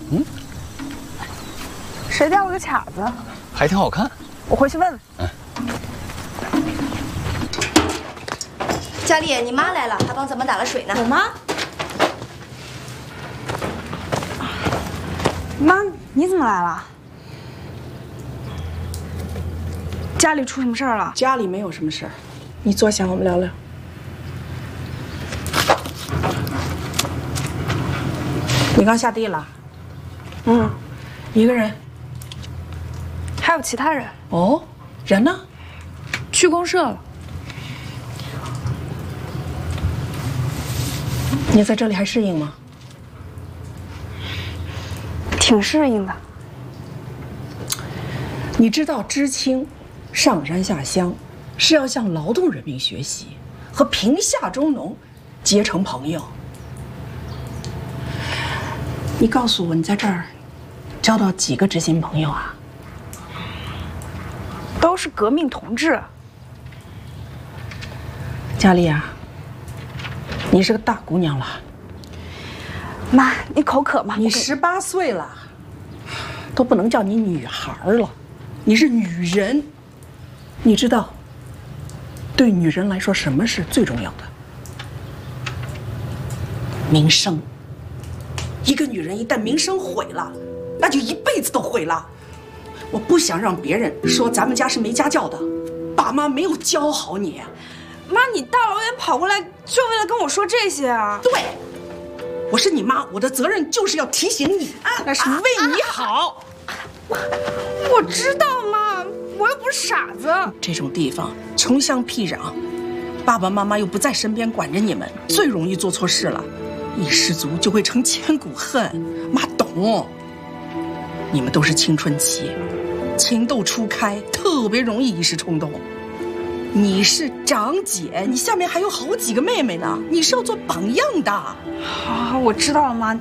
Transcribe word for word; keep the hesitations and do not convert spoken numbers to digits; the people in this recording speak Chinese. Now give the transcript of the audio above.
嗯， 谁掉了个卡子？ 还挺好看。 我回去问问。 嗯。 佳丽，你妈来了，还帮咱们打了水呢。 我妈？妈，你怎么来了？家里出什么事儿了？ 家里没有什么事儿，你坐下，我们聊聊。你刚下地了？嗯，一个人。 还有其他人？ 哦，人呢？ 去公社了。 你在这里还适应吗？ 挺适应的。 你知道知青上山下乡是要向劳动人民学习，和贫下中农结成朋友。你告诉我，你在这儿交到几个知心朋友啊？ 都是革命同志。 佳丽啊，你是个大姑娘了。 妈，你口渴吗？ 你十八岁了，都不能叫你女孩了，你是女人。你知道，对女人来说，什么是最重要的？名声。一个女人一旦名声毁了，那就一辈子都毁了。我不想让别人说咱们家是没家教的，爸妈没有教好你。 妈，你大老远跑过来就为了跟我说这些啊？ 对，我是你妈，我的责任就是要提醒你，那是为你好。 我知道妈，我又不是傻子。 这种地方穷乡僻壤，爸爸妈妈又不在身边管着你们，最容易做错事了。一失足就会成千古恨，妈懂。你们都是青春期，情窦初开，特别容易一时冲动。你是长姐，你下面还有好几个妹妹呢，你是要做榜样的。 好，我知道了妈，